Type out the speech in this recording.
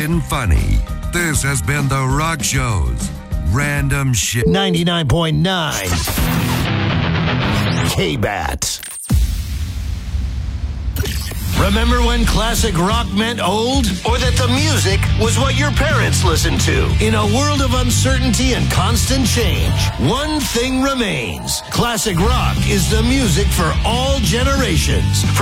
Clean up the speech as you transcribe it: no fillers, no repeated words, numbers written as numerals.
stinking funny. This has been The Rock Show's Random Shit. 99.9 K-Bat. Remember when classic rock meant old? Or that the music was what your parents listened to? In a world of uncertainty and constant change, one thing remains. Classic rock is the music for all generations.